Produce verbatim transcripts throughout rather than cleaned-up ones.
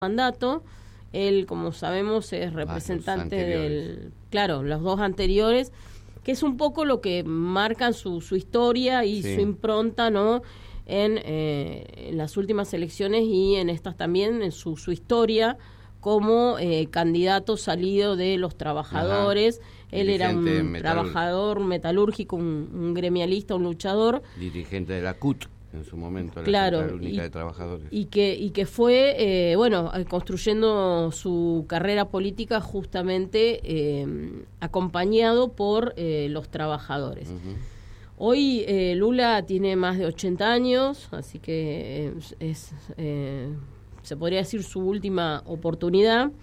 mandato. Él, como sabemos, es representante del... Claro, los dos anteriores, que es un poco lo que marcan su, su historia y sí. su impronta, ¿no? En, eh, en las últimas elecciones y en estas también, en su, su historia como eh, candidato salido de los trabajadores. Ajá. Él dirigente era un metalúrgico. trabajador metalúrgico, un, un gremialista, un luchador. Dirigente de la C U T en su momento, la claro, Central Única y, de Trabajadores. Y que, y que fue, eh, bueno, construyendo su carrera política justamente eh, acompañado por eh, los trabajadores. Uh-huh. Hoy eh, Lula tiene más de ochenta años, así que es, es eh, se podría decir su última oportunidad,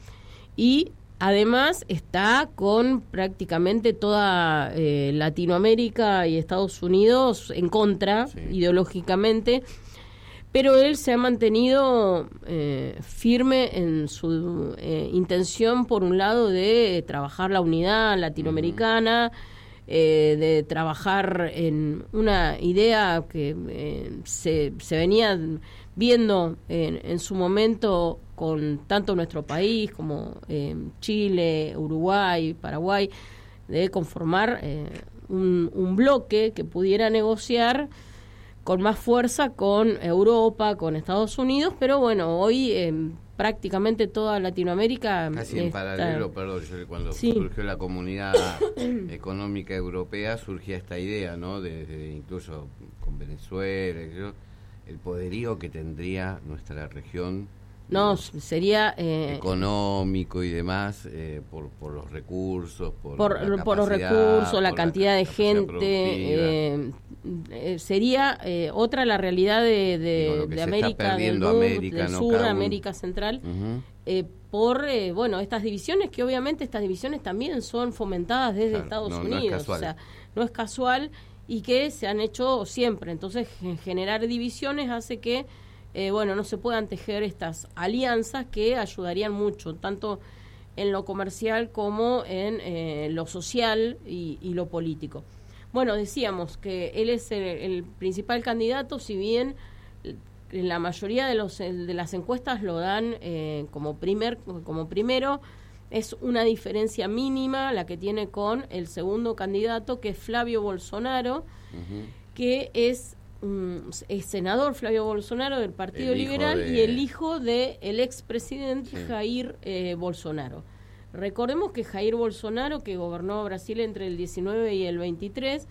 y además está con prácticamente toda eh, Latinoamérica y Estados Unidos en contra, sí. ideológicamente, pero él se ha mantenido eh, firme en su eh, intención, por un lado, de trabajar la unidad latinoamericana, uh-huh. eh, de trabajar en una idea que eh, se, se venía viendo en, en su momento con tanto nuestro país como eh, Chile, Uruguay, Paraguay, de conformar eh, un, un bloque que pudiera negociar con más fuerza con Europa, con Estados Unidos, pero bueno, hoy eh, prácticamente toda Latinoamérica... Casi en está... paralelo, perdón, yo, cuando sí. surgió la Comunidad Económica Europea, surgía esta idea, ¿no? De, de incluso con Venezuela, yo, el poderío que tendría nuestra región, no, sería eh, económico y demás, eh, por por los recursos, por por, por los recursos, la cantidad la, de gente, eh, eh, sería eh, otra la realidad de, de, de América del, Norte, América, del ¿no? Sur, un... América Central, uh-huh. eh, por eh, bueno, estas divisiones, que obviamente estas divisiones también son fomentadas desde claro, Estados no, Unidos, no o sea, no es casual, y que se han hecho siempre. Entonces, generar divisiones hace que Eh, bueno, no se puedan tejer estas alianzas que ayudarían mucho, tanto en lo comercial como en eh, lo social y, y lo político. Bueno, decíamos que él es el, el principal candidato, si bien la mayoría de los de las encuestas lo dan eh, como primer como primero, es una diferencia mínima la que tiene con el segundo candidato, que es Flavio Bolsonaro, uh-huh. que es Um, es senador Flavio Bolsonaro del Partido Liberal de... y el hijo de el expresidente sí. Jair eh, Bolsonaro. Recordemos que Jair Bolsonaro, que gobernó Brasil entre el diecinueve y el veintitrés,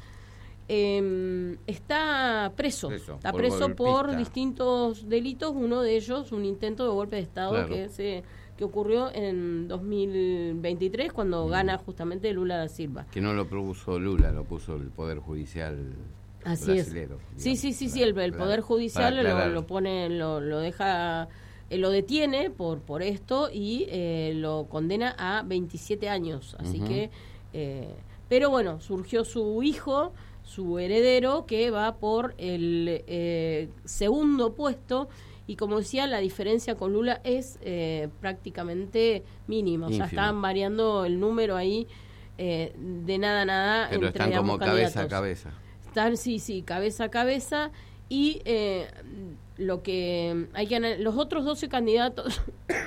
eh, está preso, preso está por preso por distintos delitos, uno de ellos un intento de golpe de Estado claro. que se que ocurrió en dos mil veintitrés cuando mm. gana justamente Lula da Silva. Que no lo propuso Lula, lo puso el Poder Judicial. Así es. Digamos, sí, sí, sí, sí, el, el Poder Judicial lo, lo pone, lo, lo deja, eh, lo detiene por por esto y eh, lo condena a veintisiete años. Así uh-huh. que, eh, pero bueno, surgió su hijo, su heredero, que va por el eh, segundo puesto, y como decía, la diferencia con Lula es eh, prácticamente mínima. Ínfimo. Ya están variando el número ahí eh, de nada a nada. Pero entre están como candidatos. cabeza a cabeza. Están, sí, sí, cabeza a cabeza, y eh, lo que hay que los otros doce candidatos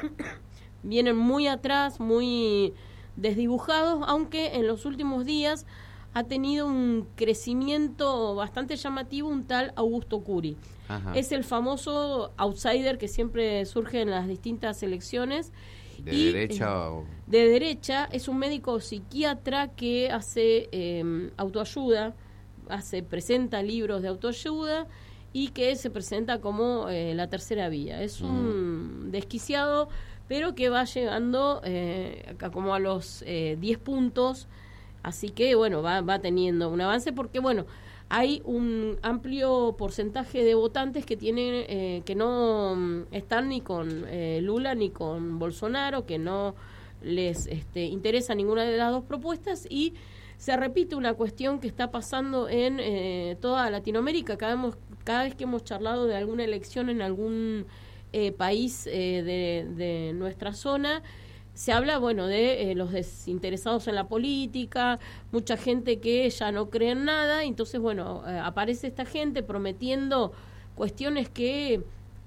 vienen muy atrás, muy desdibujados, aunque en los últimos días ha tenido un crecimiento bastante llamativo un tal Augusto Curi. Ajá. Es el famoso outsider que siempre surge en las distintas elecciones. ¿De y, derecha eh, o...? De derecha, es un médico psiquiatra que hace eh, autoayuda, hace presenta libros de autoayuda y que se presenta como eh, la tercera vía. Es un uh-huh. desquiciado, pero que va llegando eh, a como a los eh, diez puntos, así que bueno, va, va teniendo un avance, porque bueno, hay un amplio porcentaje de votantes que tienen eh, que no están ni con eh, Lula ni con Bolsonaro, que no les este, interesa ninguna de las dos propuestas, y se repite una cuestión que está pasando en eh, toda Latinoamérica. Cada, hemos, cada vez que hemos charlado de alguna elección en algún eh, país eh, de, de nuestra zona, se habla, bueno, de eh, los desinteresados en la política, mucha gente que ya no cree en nada, entonces, bueno, eh, aparece esta gente prometiendo cuestiones que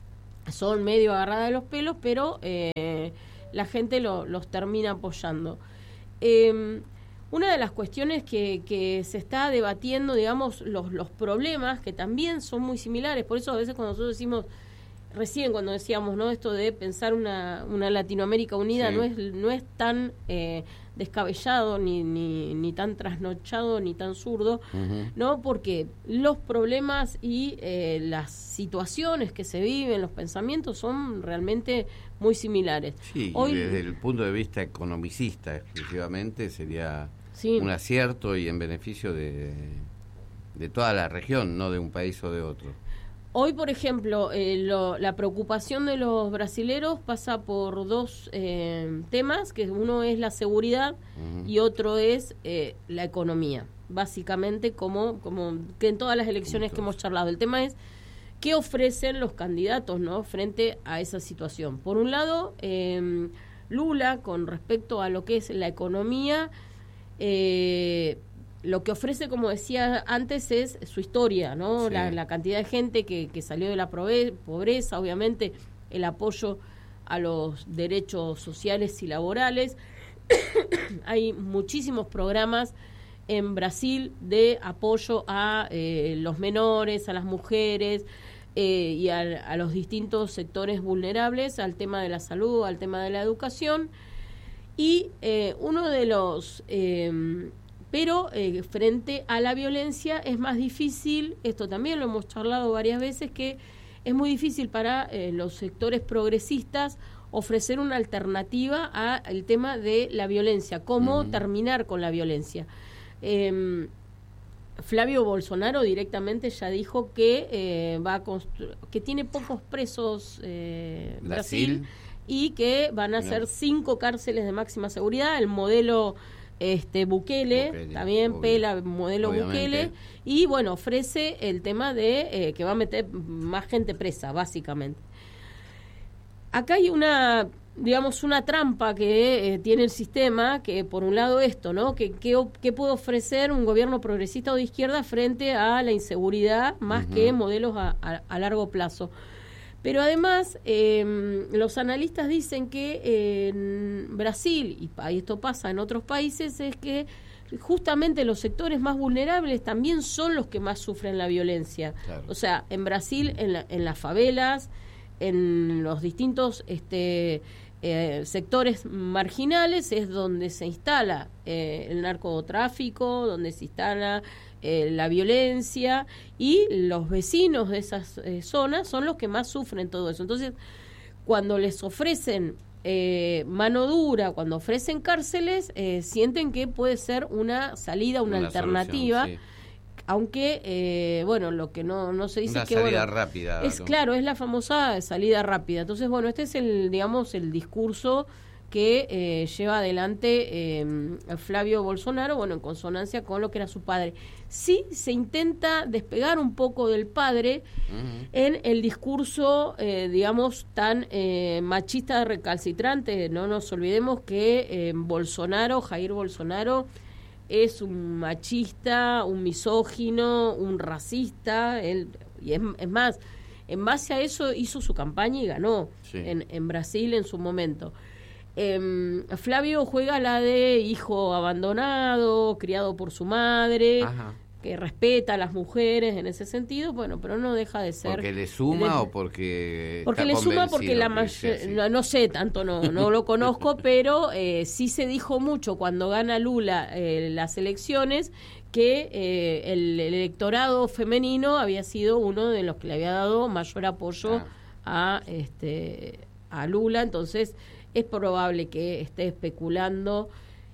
son medio agarradas de los pelos, pero eh, la gente lo, los termina apoyando. Eh, una de las cuestiones que, que se está debatiendo, digamos, los, los problemas, que también son muy similares, por eso a veces cuando nosotros decimos, recién cuando decíamos, ¿no?, esto de pensar una, una Latinoamérica unida, sí, no es no es tan eh, descabellado, ni, ni, ni tan trasnochado, ni tan zurdo, uh-huh. ¿no? Porque los problemas y eh, las situaciones que se viven, los pensamientos son realmente muy similares. Sí, Hoy, y desde el punto de vista economicista exclusivamente sería sí. un acierto y en beneficio de, de toda la región, no de un país o de otro. Hoy, por ejemplo, eh, lo, la preocupación de los brasileros pasa por dos eh, temas, que uno es la seguridad uh-huh. y otro es eh, la economía, básicamente como, como que en todas las elecciones Puntos. que hemos charlado. El tema es qué ofrecen los candidatos, ¿no?, frente a esa situación. Por un lado, eh, Lula, con respecto a lo que es la economía, eh, lo que ofrece, como decía antes, es su historia, ¿no? Sí. La, la cantidad de gente que, que salió de la pobreza, obviamente el apoyo a los derechos sociales y laborales. Hay muchísimos programas en Brasil de apoyo a eh, los menores, a las mujeres eh, y a, a los distintos sectores vulnerables, al tema de la salud, al tema de la educación. Y eh, uno de los... Eh, Pero eh, frente a la violencia es más difícil, esto también lo hemos charlado varias veces, que es muy difícil para eh, los sectores progresistas ofrecer una alternativa al tema de la violencia, cómo uh-huh. terminar con la violencia. Eh, Flavio Bolsonaro directamente ya dijo que eh, va a constru- que tiene pocos presos eh, Brasil. Brasil y que van a no. ser cinco cárceles de máxima seguridad, el modelo... Este Bukele, Bukele también obvio, pela modelo obviamente. Bukele, y bueno, ofrece el tema de eh, que va a meter más gente presa, básicamente. Acá hay una, digamos, una trampa que eh, tiene el sistema, que por un lado esto, ¿no? Que qué puede ofrecer un gobierno progresista o de izquierda frente a la inseguridad, más uh-huh. que modelos a, a, a largo plazo. Pero además, eh, los analistas dicen que eh, en Brasil, y esto pasa en otros países, es que justamente los sectores más vulnerables también son los que más sufren la violencia. Claro. O sea, en Brasil, en, la, en las favelas, en los distintos este, eh, sectores marginales, es donde se instala eh, el narcotráfico, donde se instala... Eh, la violencia, y los vecinos de esas eh, zonas son los que más sufren todo eso. Entonces, cuando les ofrecen eh, mano dura, cuando ofrecen cárceles, eh, sienten que puede ser una salida, una, una alternativa, solución, sí. aunque, eh, bueno, lo que no, no se dice una es que... salida bueno, rápida. Es, claro, es la famosa salida rápida. Entonces, bueno, este es el, digamos, el discurso que eh, lleva adelante eh, Flavio Bolsonaro, bueno, en consonancia con lo que era su padre. Sí se intenta despegar un poco del padre uh-huh. en el discurso, eh, digamos, tan eh, machista recalcitrante. No nos olvidemos que eh, Bolsonaro, Jair Bolsonaro, es un machista, un misógino, un racista, él, y es, es más, en base a eso hizo su campaña y ganó sí. en, en Brasil en su momento. Eh, Flavio juega la de hijo abandonado, criado por su madre, Ajá. que respeta a las mujeres en ese sentido, bueno, pero no deja de ser... ¿Porque le suma de, o porque Porque le suma porque la mayoría... No, no sé, tanto no, no lo conozco, pero eh, sí se dijo mucho cuando gana Lula eh, las elecciones que eh, el, el electorado femenino había sido uno de los que le había dado mayor apoyo ah. a, este, a Lula, entonces... es probable que esté especulando.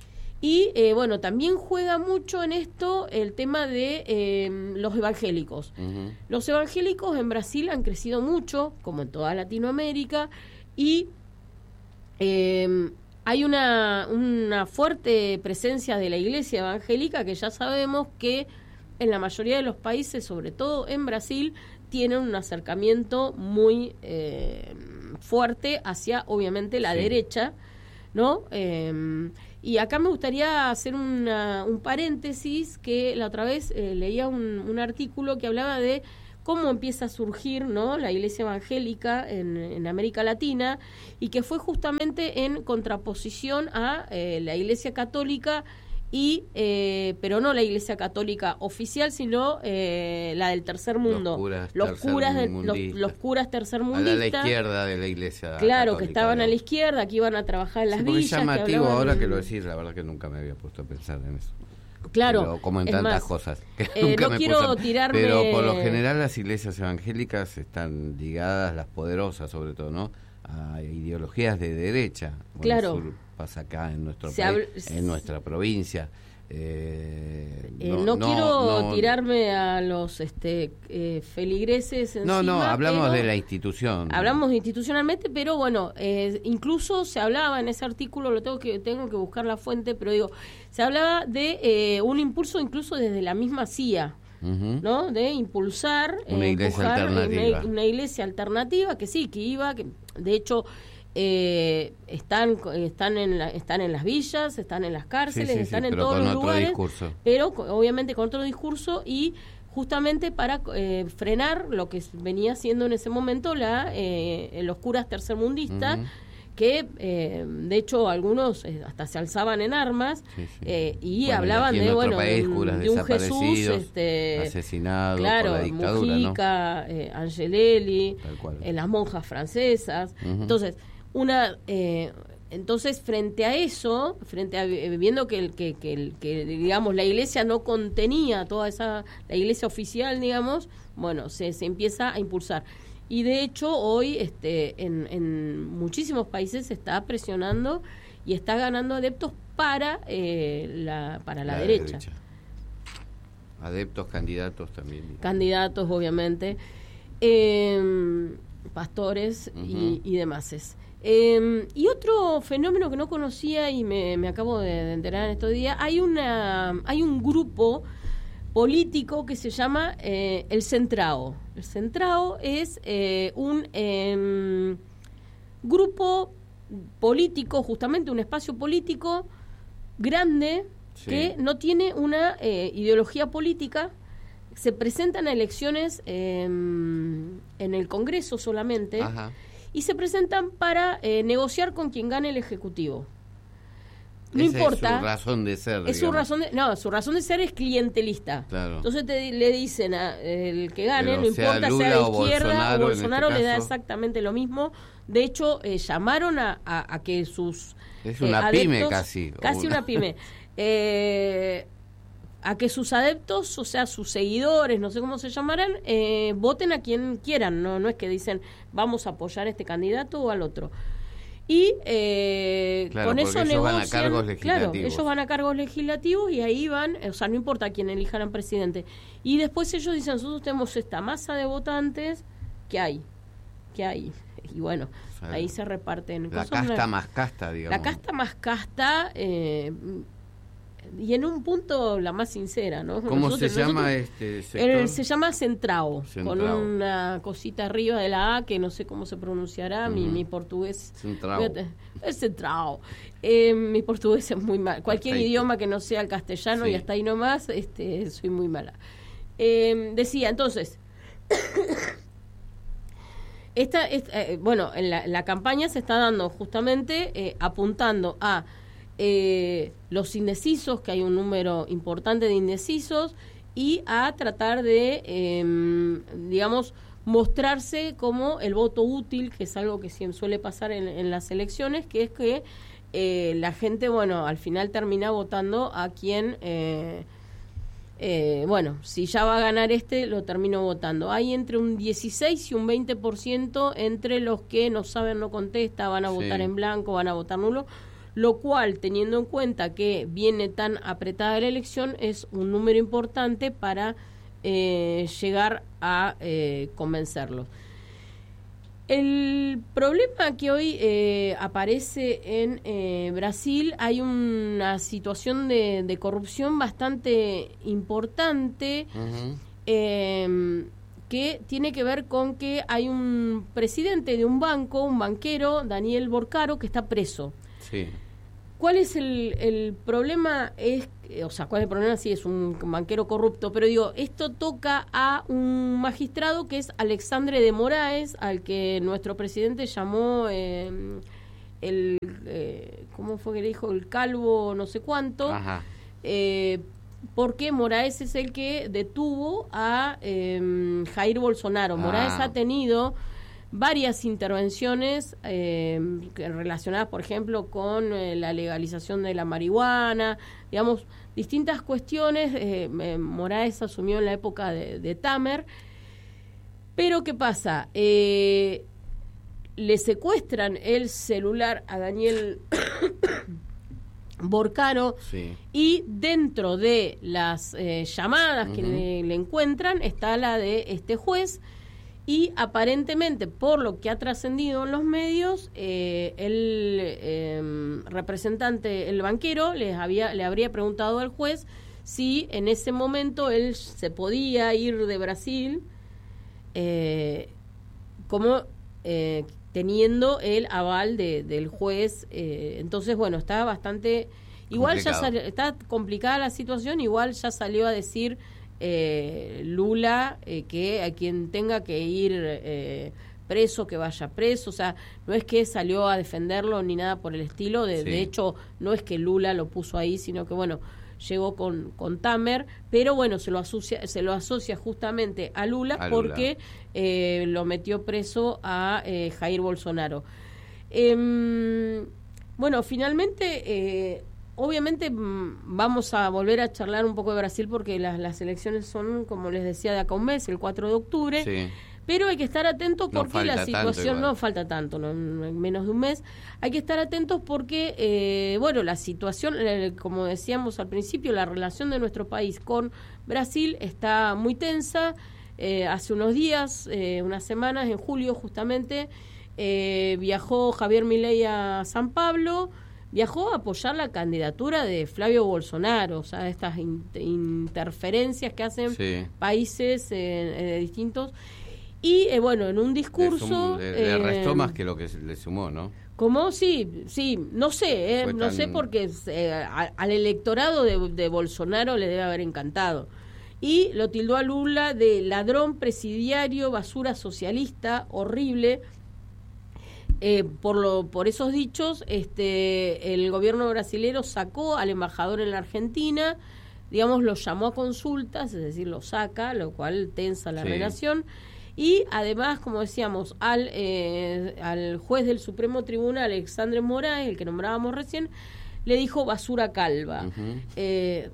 Y, eh, bueno, también juega mucho en esto el tema de eh, los evangélicos. Uh-huh. Los evangélicos en Brasil han crecido mucho, como en toda Latinoamérica, y eh, hay una, una fuerte presencia de la iglesia evangélica, que ya sabemos que en la mayoría de los países, sobre todo en Brasil, tienen un acercamiento muy... Eh, fuerte hacia, obviamente, la sí. derecha, ¿no? Eh, y acá me gustaría hacer una, un paréntesis, que la otra vez eh, leía un, un artículo que hablaba de cómo empieza a surgir, ¿no?, la iglesia evangélica en, en América Latina, y que fue justamente en contraposición a eh, la iglesia católica, y eh, pero no la iglesia católica oficial, sino eh, la del tercer mundo, los curas, los, tercer curas de, los, los curas tercermundistas, a la, la izquierda de la iglesia claro, católica, que estaban, ¿no?, a la izquierda, que iban a trabajar en las sí, villas. Es llamativo que ahora que lo decís, la verdad que nunca me había puesto a pensar en eso. Claro, pero como en tantas más, cosas que eh, nunca no me quiero puse a... tirarme... Pero por lo general las iglesias evangélicas están ligadas, las poderosas sobre todo, ¿no?, a ideologías de derecha. Bueno, claro. Eso pasa acá en nuestro Se país, habl... en nuestra provincia. Eh, eh, no, no, no quiero no, tirarme a los este eh, feligreses encima, no no hablamos pero, de la institución, hablamos institucionalmente, pero bueno, eh, incluso se hablaba en ese artículo, lo tengo que tengo que buscar la fuente, pero digo, se hablaba de eh, un impulso incluso desde la misma C I A, uh-huh, ¿no?, de impulsar una eh, iglesia alternativa, una, una iglesia alternativa que sí, que iba, que de hecho Eh, están están en la, están en las villas, están en las cárceles, sí, sí, están sí, en todos los lugares, discurso. pero obviamente con otro discurso, y justamente para eh, frenar lo que venía siendo en ese momento la eh, los curas tercermundistas, uh-huh, que eh, de hecho algunos eh, hasta se alzaban en armas, sí, sí. Eh, y bueno, hablaban y de bueno país, de, de un Jesús este, asesinado, claro, por la dictadura, Mujica, ¿no?, eh, Angelelli, eh, las monjas francesas, uh-huh, entonces una eh, entonces frente a eso, frente a eh, viendo que el que, que el que digamos la iglesia no contenía toda esa, la iglesia oficial, digamos, bueno, se, se empieza a impulsar, y de hecho hoy este en, en muchísimos países se está presionando y está ganando adeptos para eh, la para la, la derecha. derecha adeptos, candidatos también, candidatos obviamente, eh, pastores, uh-huh, y, y demás. Eh, y otro fenómeno que no conocía y me, me acabo de enterar en estos días, hay una hay un grupo político que se llama eh, el Centrao. El Centrao es eh, un eh, grupo político, justamente un espacio político grande, sí, que no tiene una eh, ideología política. Se presentan a elecciones eh, en el Congreso solamente. Ajá. Y se presentan para eh, negociar con quien gane el Ejecutivo. No Esa importa. Es su razón de ser. Es su razón de, no, su razón de ser es clientelista. Claro. Entonces te, le dicen a el que gane, Pero no importa sea, Lula sea de o izquierda Bolsonaro, o Bolsonaro, en este le da caso, exactamente lo mismo. De hecho, eh, llamaron a, a, a que sus es una eh, adeptos, pyme casi. Casi una, una pyme. Eh, a que sus adeptos, o sea, sus seguidores, no sé cómo se llamarán, eh, voten a quien quieran, no no es que dicen vamos a apoyar a este candidato o al otro. Y eh, claro, con eso ellos negocian, van a cargos legislativos. Claro, ellos van a cargos legislativos y ahí van, o sea, no importa a quién elijan presidente. Y después ellos dicen, nosotros tenemos esta masa de votantes que hay, que hay. Y bueno, o sea, ahí se reparten. La casta una, más casta, digamos. La casta más casta, eh, y en un punto la más sincera, ¿no? ¿Cómo nosotros, se llama nosotros, este sector? El, se llama Centrao, Centrao, con una cosita arriba de la A que no sé cómo se pronunciará, uh-huh, mi, mi portugués. Centrao. Es Centrao. Eh, mi portugués es muy mal. Cualquier Perfecto. Idioma que no sea el castellano, sí, y hasta ahí nomás, este, soy muy mala. Eh, decía, entonces... Esta, esta eh, bueno, en la, la campaña se está dando justamente eh, apuntando a eh, los indecisos, que hay un número importante de indecisos, y a tratar de, eh, digamos, mostrarse como el voto útil, que es algo que siempre suele pasar en, en las elecciones, que es que eh, la gente, bueno, al final termina votando a quien... Eh, Eh, bueno, si ya va a ganar este, lo termino votando. Hay entre un dieciséis y un veinte por ciento entre los que no saben, no contesta, van a votar sí. en blanco, van a votar nulo, lo cual, teniendo en cuenta que viene tan apretada la elección, es un número importante para eh, llegar a eh, convencerlos. El problema que hoy eh, aparece en eh, Brasil, hay una situación de, de corrupción bastante importante, uh-huh. eh, que tiene que ver con que hay un presidente de un banco, un banquero, Daniel Borcaro, que está preso. Sí. ¿Cuál es el, el problema? Es, o sea, ¿cuál es el problema? Sí, es un banquero corrupto, pero digo, esto toca a un magistrado que es Alexandre de Moraes, al que nuestro presidente llamó eh, el, eh, ¿cómo fue que le dijo? El calvo no sé cuánto. Ajá. Eh, porque Moraes es el que detuvo a eh, Jair Bolsonaro. Moraes ah. ha tenido varias intervenciones eh, relacionadas, por ejemplo, con eh, la legalización de la marihuana, digamos, distintas cuestiones. Eh, Moraes asumió en la época de, de Tamer. Pero, ¿qué pasa? Eh, le secuestran el celular a Daniel Borcaro, sí. Y dentro de las eh, llamadas uh-huh. que le, le encuentran está la de este juez, y aparentemente, por lo que ha trascendido en los medios, eh, el eh, representante, el banquero, les había, le habría preguntado al juez si en ese momento él se podía ir de Brasil eh, como eh, teniendo el aval de, del juez. Eh, entonces, bueno, está bastante... Igual complicado. ya salió, está complicada la situación, igual ya salió a decir eh, Lula eh, que a quien tenga que ir eh, preso, que vaya preso. O sea, no es que salió a defenderlo ni nada por el estilo. De, sí. de hecho, no es que Lula lo puso ahí, sino que, bueno, llegó con, con Tamer, pero bueno, se lo asocia, se lo asocia justamente a Lula, a Lula. porque eh, lo metió preso a eh, Jair Bolsonaro. Eh, bueno, finalmente, eh, obviamente vamos a volver a charlar un poco de Brasil porque las, las elecciones son, como les decía, de acá a un mes, el cuatro de octubre. Sí. Pero hay que estar atentos porque no la situación no falta tanto, no, en menos de un mes. Hay que estar atentos porque, eh, bueno, la situación, eh, como decíamos al principio, la relación de nuestro país con Brasil está muy tensa. Eh, hace unos días, eh, unas semanas, en julio justamente, eh, viajó Javier Milei a San Pablo, viajó a apoyar la candidatura de Flavio Bolsonaro, o sea, estas in- interferencias que hacen sí. países eh, eh, distintos. Y, eh, bueno, en un discurso... Le, le, le restó eh, más que lo que le sumó, ¿no? ¿Cómo? Sí, sí, no sé, eh, no tan... sé porque eh, a, al electorado de, de Bolsonaro le debe haber encantado. Y lo tildó a Lula de ladrón presidiario, basura socialista, horrible. Eh, por lo por esos dichos, este el gobierno brasilero sacó al embajador en la Argentina, digamos, lo llamó a consultas, es decir, lo saca, lo cual tensa la sí. relación. Y además, como decíamos, al eh, al juez del Supremo Tribunal, Alexandre Moraes, el que nombrábamos recién, le dijo basura calva. Uh-huh. Eh,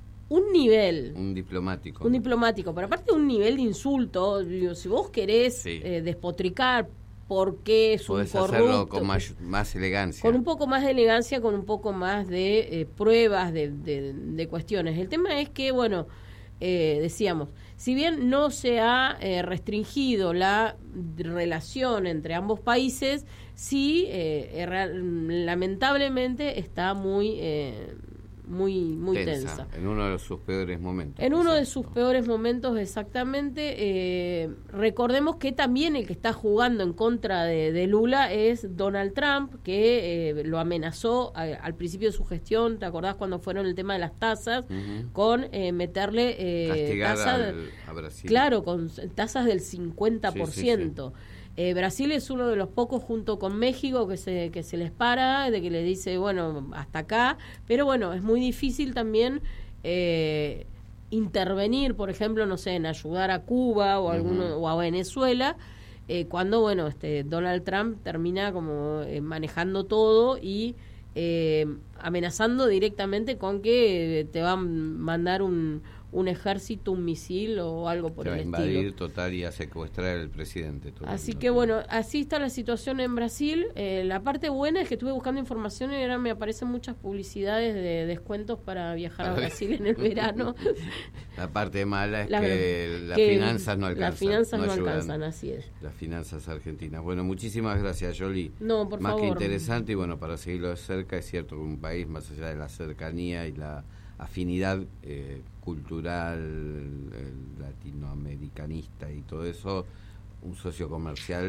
un nivel... Un diplomático. Un diplomático, pero aparte un nivel de insulto. Digo, si vos querés sí. eh, despotricar porque es podés un corrupto... hacerlo con más, más elegancia. Con un poco más de elegancia, con un poco más de eh, pruebas, de, de, de cuestiones. El tema es que, bueno, eh, decíamos... Si bien no se ha eh, restringido la relación entre ambos países, sí, eh, eh, lamentablemente está muy, eh, muy, muy tensa, tensa. En uno de sus peores momentos. En uno exacto. de sus peores momentos, exactamente. Eh, recordemos que también el que está jugando en contra de, de Lula es Donald Trump, que eh, lo amenazó a, al principio de su gestión. ¿Te acordás cuando fueron el tema de las tasas? Uh-huh. Con eh, meterle eh, tasas al, a Brasil. Claro, con tasas del cincuenta por ciento. Sí, sí, sí. Eh, Brasil es uno de los pocos, junto con México, que se que se les para, de que le dice, bueno, hasta acá. Pero bueno, es muy difícil también eh, intervenir, por ejemplo, no sé, en ayudar a Cuba o, alguno, uh-huh. o a Venezuela, eh, cuando, bueno, este Donald Trump termina como eh, manejando todo y eh, amenazando directamente con que te va a mandar un... un ejército, un misil o algo por el estilo. Va a invadir total y a secuestrar al presidente. Así que bueno, así está la situación en Brasil. Eh, la parte buena es que estuve buscando información y ahora me aparecen muchas publicidades de descuentos para viajar a, a Brasil en el verano. La parte mala es la, que las que finanzas no alcanzan. Las finanzas no, no alcanzan, así es. Las finanzas argentinas. Bueno, muchísimas gracias, Yoli. No, por Más favor. Más que interesante y bueno, para seguirlo de cerca, es cierto que un país, más allá de la cercanía y la afinidad eh, cultural, eh, latinoamericanista y todo eso, un socio comercial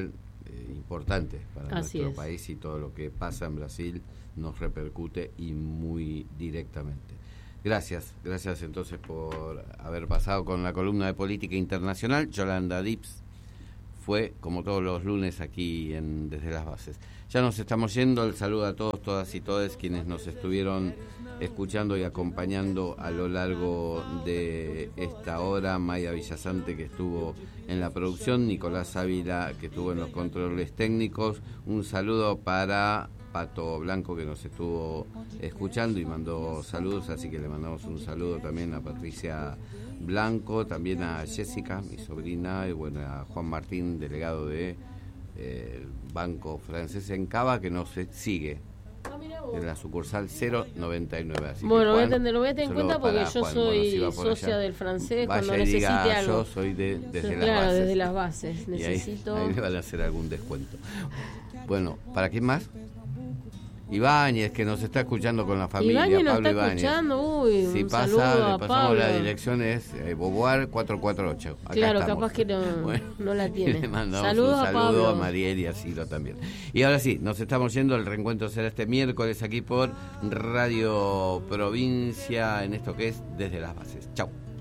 eh, importantes para Así nuestro es. país, y todo lo que pasa en Brasil nos repercute y muy directamente. Gracias, gracias entonces por haber pasado con la columna de política internacional. Yolanda Dips fue, como todos los lunes, aquí en Desde las Bases. Ya nos estamos yendo. El saludo a todos, todas y todes quienes nos estuvieron escuchando y acompañando a lo largo de esta hora. Maya Villasante, que estuvo en la producción, Nicolás Ávila, que estuvo en los controles técnicos. Un saludo para Pato Blanco, que nos estuvo escuchando y mandó saludos, así que le mandamos un saludo también a Patricia Blanco, también a Jessica, mi sobrina, y bueno, a Juan Martín, delegado de eh, Banco Francés en Cava, que nos sigue en la sucursal cero noventa y nueve. Así bueno, que Juan, voy a tener, lo voy a tener en cuenta porque yo Juan. soy bueno, si socia del Francés. Vaya cuando y necesite diga, algo. Yo soy de, desde claro, las bases. desde las bases. Necesito. Y ahí, ahí le van a hacer algún descuento. Bueno, ¿para quién más? Ibáñez, que nos está escuchando con la familia. Ibáñez nos Pablo está Ibáñez. escuchando. Uy, si un pasa, saludo le a pasamos Pablo. la dirección, es eh, Boboar cuatro cuatro ocho. Acá claro, estamos. capaz que no, bueno, no la tiene. Le mandamos Saludos un a saludo Pablo. a Mariel y a Ciro también. Y ahora sí, nos estamos yendo. El reencuentro será este miércoles aquí por Radio Provincia, en esto que es Desde las Bases. Chau.